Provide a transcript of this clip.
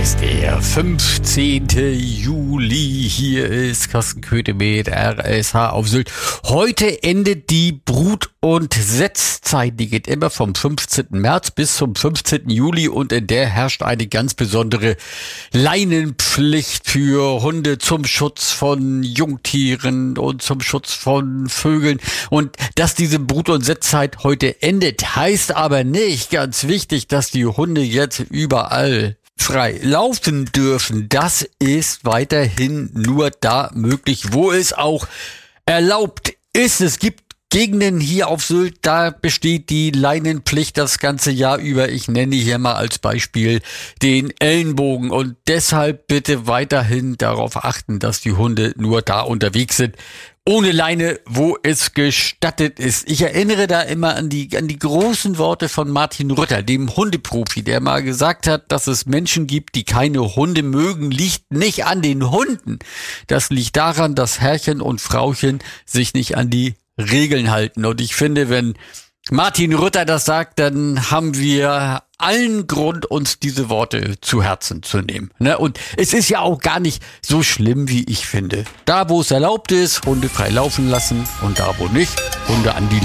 ist der 15. Juli. Hier ist Carsten Köthe mit RSH auf Sylt. Heute endet die Brut- und Setzzeit. Die geht immer vom 15. März bis zum 15. Juli und in der herrscht eine ganz besondere Leinenpflicht für Hunde zum Schutz von Jungtieren und zum Schutz von Vögeln. Und dass diese Brut- und Setzzeit heute endet, heißt aber nicht, ganz wichtig, dass die Hunde jetzt überall frei laufen dürfen. Das ist weiterhin nur da möglich, wo es auch erlaubt ist. Es gibt Gegenden hier auf Sylt, da besteht die Leinenpflicht das ganze Jahr über. Ich nenne hier mal als Beispiel den Ellenbogen und deshalb bitte weiterhin darauf achten, dass die Hunde nur da unterwegs sind, ohne Leine, wo es gestattet ist. Ich erinnere da immer an die großen Worte von Martin Rütter, dem Hundeprofi, der mal gesagt hat, dass es Menschen gibt, die keine Hunde mögen, liegt nicht an den Hunden. Das liegt daran, dass Herrchen und Frauchen sich nicht an die Regeln halten. Und ich finde, wenn Martin Rütter das sagt, dann haben wir allen Grund, uns diese Worte zu Herzen zu nehmen. Und es ist ja auch gar nicht so schlimm, wie ich finde. Da, wo es erlaubt ist, Hunde frei laufen lassen und da, wo nicht, Hunde an die